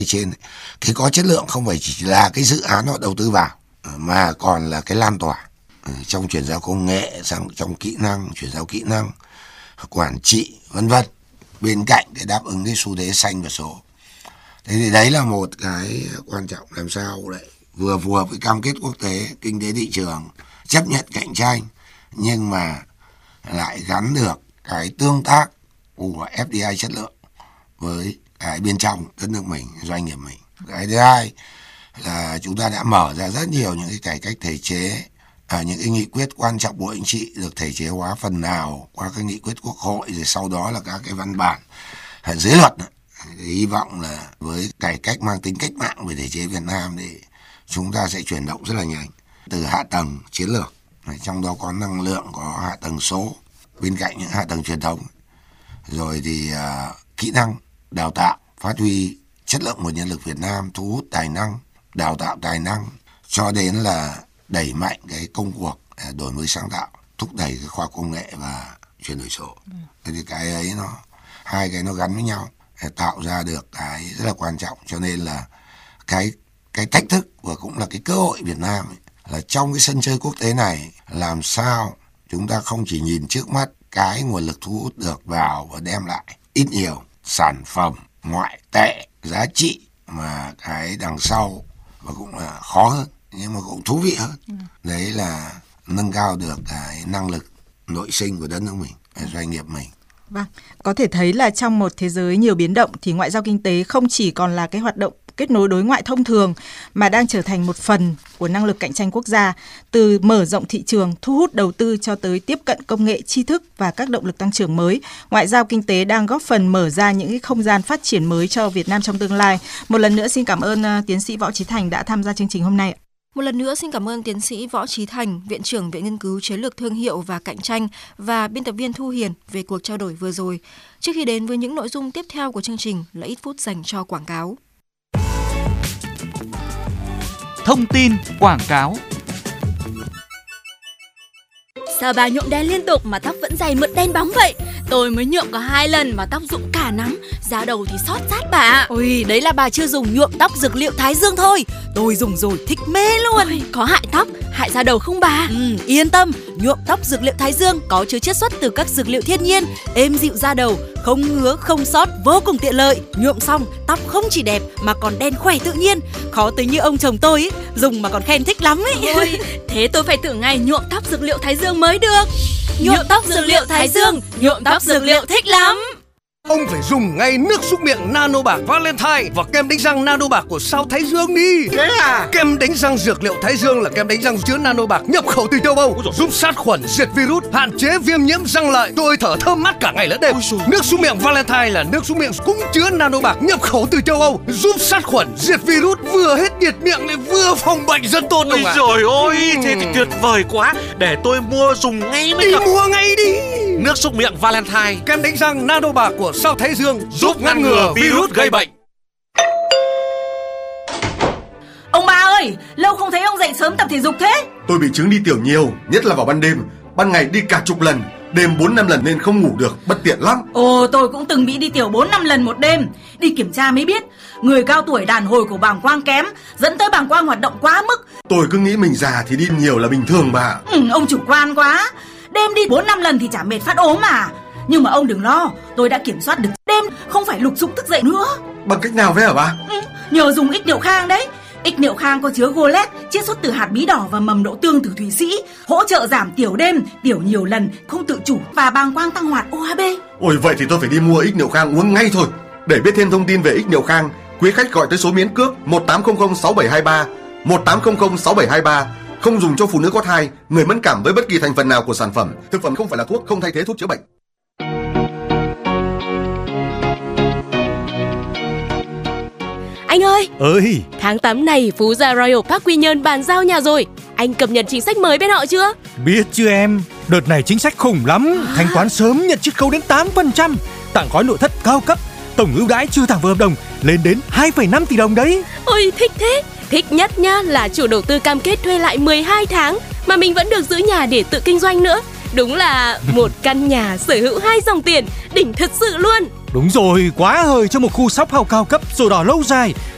trên ấy. Cái có chất lượng không phải chỉ là cái dự án họ đầu tư vào mà còn là cái lan tỏa trong chuyển giao công nghệ, trong kỹ năng, chuyển giao kỹ năng, quản trị vân vân, bên cạnh để đáp ứng cái xu thế xanh và số. Thế thì đấy là một cái quan trọng, làm sao đấy vừa phù hợp với cam kết quốc tế, kinh tế thị trường, chấp nhận cạnh tranh nhưng mà lại gắn được cái tương tác của FDI chất lượng với cái bên trong đất nước mình, doanh nghiệp mình. Cái thứ hai là chúng ta đã mở ra rất nhiều những cái cải cách thể chế, những cái nghị quyết quan trọng Bộ Chính trị được thể chế hóa phần nào qua các nghị quyết Quốc hội, rồi sau đó là các cái văn bản dưới luật. Hy vọng là với cải cách mang tính cách mạng về thể chế Việt Nam thì chúng ta sẽ chuyển động rất là nhanh từ hạ tầng chiến lược, trong đó có năng lượng, có hạ tầng số bên cạnh những hạ tầng truyền thống, rồi thì kỹ năng đào tạo, phát huy chất lượng nguồn nhân lực Việt Nam, thu hút tài năng, đào tạo tài năng, cho đến là đẩy mạnh cái công cuộc đổi mới sáng tạo, thúc đẩy cái khoa công nghệ và chuyển đổi số. Thế thì cái ấy hai cái nó gắn với nhau để tạo ra được cái rất là quan trọng. Cho nên là cái thách thức và cũng là cái cơ hội Việt Nam ấy, là trong cái sân chơi quốc tế này làm sao chúng ta không chỉ nhìn trước mắt cái nguồn lực thu hút được vào và đem lại ít nhiều sản phẩm ngoại tệ giá trị, mà cái đằng sau và cũng là khó hơn nhưng mà cũng thú vị hơn. Đấy là nâng cao được cái năng lực nội sinh của đất nước mình, doanh nghiệp mình. Vâng, có thể thấy là trong một thế giới nhiều biến động thì ngoại giao kinh tế không chỉ còn là cái hoạt động kết nối đối ngoại thông thường mà đang trở thành một phần của năng lực cạnh tranh quốc gia, từ mở rộng thị trường, thu hút đầu tư cho tới tiếp cận công nghệ, tri thức và các động lực tăng trưởng mới. Ngoại giao kinh tế đang góp phần mở ra những cái không gian phát triển mới cho Việt Nam trong tương lai. Một lần nữa xin cảm ơn tiến sĩ Võ Trí Thành đã tham gia chương trình hôm nay. Một lần nữa xin cảm ơn tiến sĩ Võ Trí Thành, Viện trưởng Viện Nghiên cứu Chiến lược Thương hiệu và Cạnh tranh và biên tập viên Thu Hiền về cuộc trao đổi vừa rồi. Trước khi đến với những nội dung tiếp theo của chương trình là ít phút dành cho quảng cáo. Thông tin quảng cáo. Sao bà nhuộm đen liên tục mà tóc vẫn dày mượt đen bóng vậy? Tôi mới nhuộm có 2 lần mà tóc rụng cả nắm, da đầu thì xót rát bà ạ. Ôi, đấy là bà chưa dùng nhuộm tóc dược liệu Thái Dương thôi. Tôi dùng rồi thích mê luôn. Ôi, có hại tóc, hại da đầu không bà? Yên tâm, nhuộm tóc dược liệu Thái Dương có chứa chiết xuất từ các dược liệu thiên nhiên, êm dịu da đầu, không ngứa, không xót, vô cùng tiện lợi. Nhuộm xong, tóc không chỉ đẹp mà còn đen khỏe tự nhiên. Khó tính như ông chồng tôi ấy, dùng mà còn khen thích lắm ấy. Ôi, thế tôi phải thử ngay nhuộm tóc dược liệu Thái Dương mới được. Nhuộm tóc dược liệu Thái Dương, nhuộm tóc dược liệu thích lắm. Ông phải dùng ngay nước súc miệng Nano Bạc Valentine và kem đánh răng Nano Bạc của Sao Thái Dương đi. Thế à? Kem đánh răng dược liệu Thái Dương là kem đánh răng chứa Nano Bạc nhập khẩu từ châu Âu, giúp sát khuẩn, diệt virus, hạn chế viêm nhiễm răng lợi. Tôi thở thơm mát cả ngày lẫn đêm. Nước súc miệng Valentine là nước súc miệng cũng chứa Nano Bạc nhập khẩu từ châu Âu, giúp sát khuẩn, diệt virus, vừa hết nhiệt miệng lại vừa phòng bệnh rất tốt. Ôi trời ơi, thế thì tuyệt vời quá. Để tôi mua dùng ngay mới được. Mua ngay đi. Nước súc miệng Valentine, kem đánh răng Nano Bạc của Sao Thái Dương, giúp ngăn ngừa virus gây bệnh. Ông ba ơi, lâu không thấy ông dậy sớm tập thể dục thế. Tôi bị chứng đi tiểu nhiều, nhất là vào ban đêm. Ban ngày đi cả chục lần, đêm 4-5 lần nên không ngủ được, bất tiện lắm. Ồ, tôi cũng từng bị đi tiểu 4-5 lần một đêm. Đi kiểm tra mới biết, người cao tuổi đàn hồi của bàng quang kém, dẫn tới bàng quang hoạt động quá mức. Tôi cứ nghĩ mình già thì đi nhiều là bình thường mà. Ông chủ quan quá. Đêm đi 4-5 lần thì chả mệt phát ốm mà. Nhưng mà ông đừng lo, tôi đã kiểm soát được đêm không phải lục dục thức dậy nữa. Bằng cách nào vậy hả bà? Nhờ dùng ích niệu khang đấy. Ích niệu khang có chứa golet, chiết xuất từ hạt bí đỏ và mầm đậu tương từ Thụy Sĩ, hỗ trợ giảm tiểu đêm, tiểu nhiều lần, không tự chủ và bàng quang tăng hoạt OHB. Ôi vậy thì tôi phải đi mua ích niệu khang uống ngay thôi. Để biết thêm thông tin về ích niệu khang, quý khách gọi tới số miễn cước 1800 6723, 1800 6723. Không dùng cho phụ nữ có thai, người mẫn cảm với bất kỳ thành phần nào của sản phẩm. Thực phẩm không phải là thuốc, không thay thế thuốc chữa bệnh. Anh ơi! Ơi! Tháng 8 này Phú Gia Royal Park Quy Nhơn bàn giao nhà rồi. Anh cập nhật chính sách mới bên họ chưa? Biết chứ em. Đợt này chính sách khủng lắm. Thanh toán sớm nhận chiết khấu đến 8%. Tặng gói nội thất cao cấp. Tổng ưu đãi chưa thẳng vào hợp đồng lên đến 2,5 tỷ đồng đấy. Ôi thích thế. Thích nhất nhá là chủ đầu tư cam kết thuê lại 12 tháng mà mình vẫn được giữ nhà để tự kinh doanh nữa. Đúng là một căn nhà sở hữu 2 dòng tiền, đỉnh thật sự luôn. Đúng rồi, quá hời cho một khu shop house cao cấp sổ đỏ lâu dài.